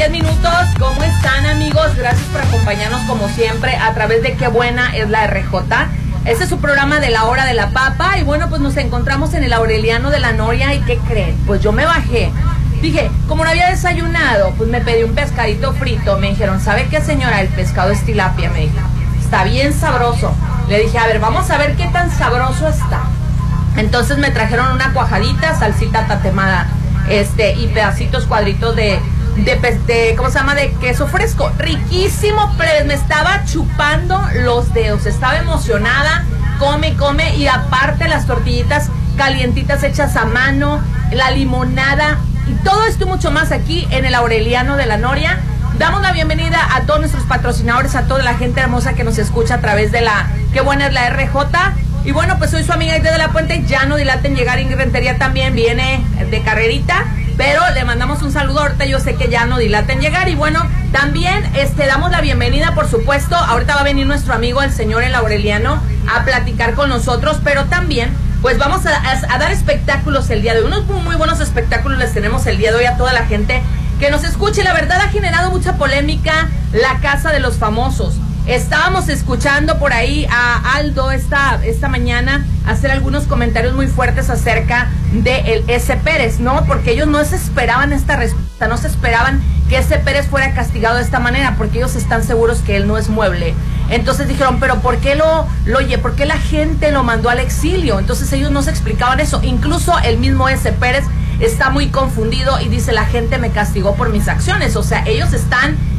10 minutos. ¿Cómo están, amigos? Gracias por acompañarnos como siempre a través de Qué Buena es la RJ. Este es su programa de la hora de la papa. Y bueno, pues nos encontramos en el Aureliano de la Noria. ¿Y qué creen? Pues yo me bajé. Dije, como no había desayunado, pues me pedí un pescadito frito. Me dijeron, ¿sabe qué, señora? El pescado es tilapia, me dijo. Está bien sabroso. Le dije, a ver, vamos a ver qué tan sabroso está. Entonces me trajeron una cuajadita, salsita tatemada, y pedacitos, cuadritos de ¿cómo se llama? De queso fresco. Riquísimo, pero me estaba chupando los dedos. Estaba emocionada, come, y aparte las tortillitas calientitas hechas a mano, la limonada, y todo esto y mucho más aquí en el Aureliano de la Noria. Damos la bienvenida a todos nuestros patrocinadores, a toda la gente hermosa que nos escucha a través de la Qué Buena es la RJ. Y bueno, pues soy su amiga Aide de la Puente. Ya no dilaten llegar, Ingrid Rentería también viene de carrerita, pero le mandamos un saludo ahorita. Yo sé que ya no dilaten llegar. Y bueno, también damos la bienvenida, por supuesto. Ahorita va a venir nuestro amigo el señor El Aureliano a platicar con nosotros, pero también pues vamos a dar espectáculos el día de hoy. Unos muy buenos espectáculos les tenemos el día de hoy a toda la gente que nos escuche. La verdad ha generado mucha polémica la Casa de los Famosos. Estábamos escuchando por ahí a Aldo esta mañana hacer algunos comentarios muy fuertes acerca de el S. Pérez, ¿no? Porque ellos no se esperaban esta respuesta, no se esperaban que S. Pérez fuera castigado de esta manera, porque ellos están seguros que él no es mueble. Entonces dijeron, pero ¿por qué por qué la gente lo mandó al exilio? Entonces ellos no se explicaban eso. Incluso el mismo S. Pérez está muy confundido y dice, la gente me castigó por mis acciones. O sea, ellos están